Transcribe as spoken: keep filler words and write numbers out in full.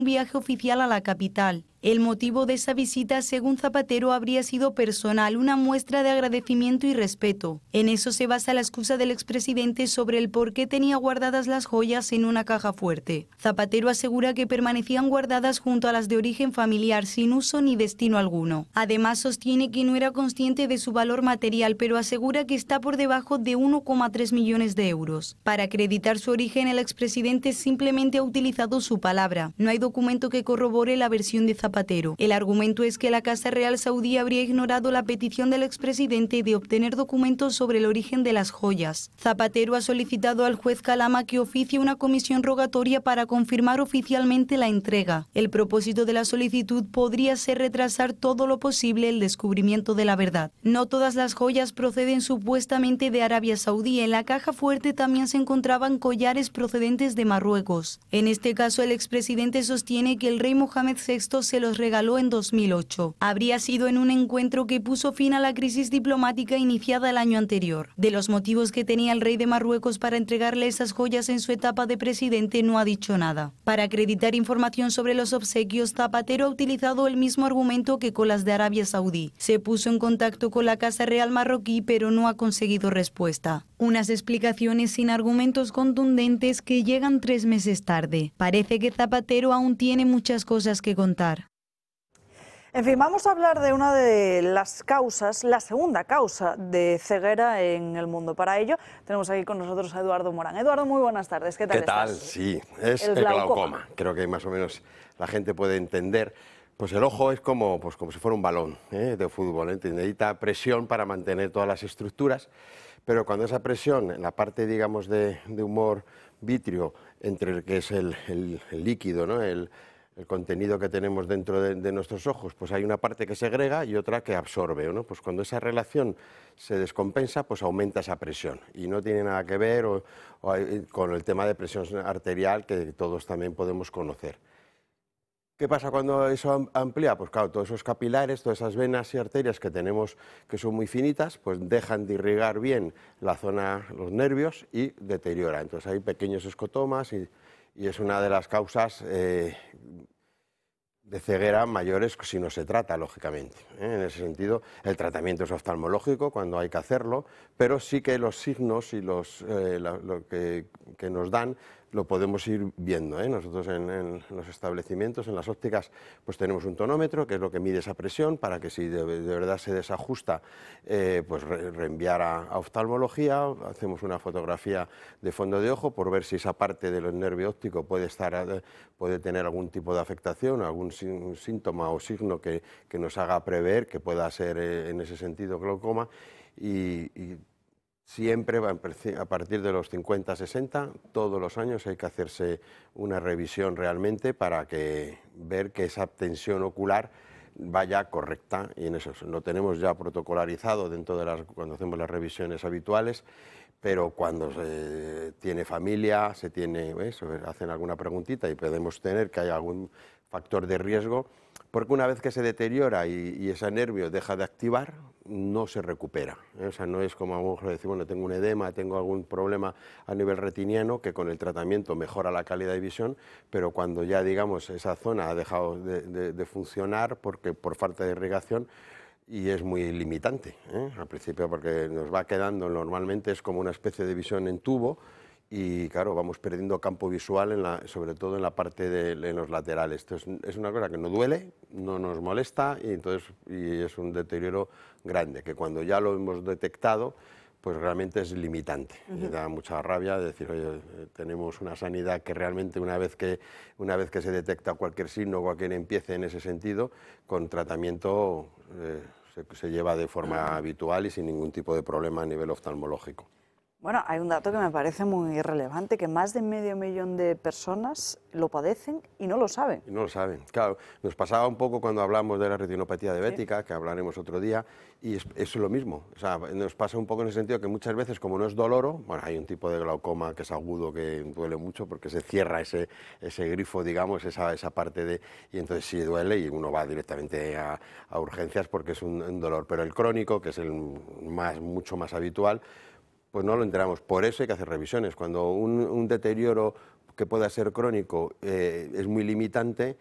viaje oficial a la capital. El motivo de esa visita, según Zapatero, habría sido personal, una muestra de agradecimiento y respeto. En eso se basa la excusa del expresidente sobre el por qué tenía guardadas las joyas en una caja fuerte. Zapatero asegura que permanecían guardadas junto a las de origen familiar, sin uso ni destino alguno. Además, sostiene que no era consciente de su valor material, pero asegura que está por debajo de uno coma tres millones de euros. Para acreditar su origen, el expresidente simplemente ha utilizado su palabra. No hay documento que corrobore la versión de Zapatero. Zapatero. El argumento es que la Casa Real Saudí habría ignorado la petición del expresidente de obtener documentos sobre el origen de las joyas. Zapatero ha solicitado al juez Calama que oficie una comisión rogatoria para confirmar oficialmente la entrega. El propósito de la solicitud podría ser retrasar todo lo posible el descubrimiento de la verdad. No todas las joyas proceden supuestamente de Arabia Saudí. En la caja fuerte también se encontraban collares procedentes de Marruecos. En este caso, el expresidente sostiene que el rey Mohamed sexto se los regaló en dos mil ocho. Habría sido en un encuentro que puso fin a la crisis diplomática iniciada el año anterior. De los motivos que tenía el rey de Marruecos para entregarle esas joyas en su etapa de presidente no ha dicho nada. Para acreditar información sobre los obsequios, Zapatero ha utilizado el mismo argumento que con las de Arabia Saudí. Se puso en contacto con la Casa Real marroquí, pero no ha conseguido respuesta. Unas explicaciones sin argumentos contundentes que llegan tres meses tarde. Parece que Zapatero aún tiene muchas cosas que contar. En fin, vamos a hablar de una de las causas, la segunda causa de ceguera en el mundo. Para ello tenemos aquí con nosotros a Eduardo Morán. Eduardo, muy buenas tardes. ¿Qué tal ¿Qué tal? estás? Sí, es el, el glaucoma. glaucoma. Creo que más o menos la gente puede entender. Pues el ojo es como, pues como si fuera un balón ¿eh? de fútbol. ¿eh? Necesita presión para mantener todas las estructuras, pero cuando esa presión en la parte, digamos, de, de humor vítreo, entre el que es el, el, el líquido, ¿no? el, el contenido que tenemos dentro de, de nuestros ojos, pues hay una parte que segrega y otra que absorbe, ¿no? Pues cuando esa relación se descompensa, pues aumenta esa presión y no tiene nada que ver o, o hay, con el tema de presión arterial que todos también podemos conocer. ¿Qué pasa cuando eso amplía? Pues claro, todos esos capilares, todas esas venas y arterias que tenemos que son muy finitas, pues dejan de irrigar bien la zona, los nervios y deteriora. Entonces hay pequeños escotomas y, y es una de las causas eh, de ceguera mayores si no se trata, lógicamente. ¿eh? En ese sentido, el tratamiento es oftalmológico cuando hay que hacerlo, pero sí que los signos y los, eh, la, lo que, que nos dan lo podemos ir viendo. ¿eh? Nosotros en, en los establecimientos, en las ópticas, pues tenemos un tonómetro, que es lo que mide esa presión, para que si de, de verdad se desajusta, eh, pues re, reenviar a, a oftalmología. Hacemos una fotografía de fondo de ojo por ver si esa parte del nervio óptico puede, estar, puede tener algún tipo de afectación, algún síntoma o signo que, que nos haga prever que pueda ser eh, en ese sentido glaucoma. Y, y siempre, a partir de los cincuenta sesenta, todos los años hay que hacerse una revisión realmente para que, ver que esa tensión ocular vaya correcta, y en eso lo tenemos ya protocolarizado dentro de las, cuando hacemos las revisiones habituales, pero cuando se tiene familia, se tiene, eso, hacen alguna preguntita y podemos tener que hay algún factor de riesgo, porque una vez que se deteriora y, y ese nervio deja de activar, no se recupera. ¿eh? O sea, no es como a lo mejor decir, bueno, tengo un edema, tengo algún problema a nivel retiniano, que con el tratamiento mejora la calidad de visión, pero cuando ya, digamos, esa zona ha dejado de, de, de funcionar porque, por falta de irrigación, y es muy limitante, ¿eh? al principio, porque nos va quedando, normalmente es como una especie de visión en tubo, y claro, vamos perdiendo campo visual, en la, sobre todo en la parte de en los laterales. Entonces, es una cosa que no duele, no nos molesta, y, entonces, y es un deterioro grande, que cuando ya lo hemos detectado, pues realmente es limitante. Uh-huh. Me da mucha rabia decir, oye, tenemos una sanidad que realmente una vez que, una vez que se detecta cualquier signo, cualquier empiece en ese sentido, con tratamiento eh, se, se lleva de forma uh-huh. habitual y sin ningún tipo de problema a nivel oftalmológico. Bueno, hay un dato que me parece muy relevante, que más de medio millón de personas lo padecen y no lo saben. Y no lo saben, claro. Nos pasaba un poco cuando hablamos de la retinopatía diabética, ¿sí? que hablaremos otro día, y es, es lo mismo. O sea, nos pasa un poco en el sentido que muchas veces, como no es doloro, bueno, hay un tipo de glaucoma que es agudo, que duele mucho, porque se cierra ese, ese grifo, digamos, esa, esa parte de... Y entonces sí duele y uno va directamente a, a urgencias porque es un, un dolor. Pero el crónico, que es el más, mucho más habitual, pues no lo enteramos. Por eso hay que hacer revisiones. Cuando un, un deterioro que pueda ser crónico eh, es muy limitante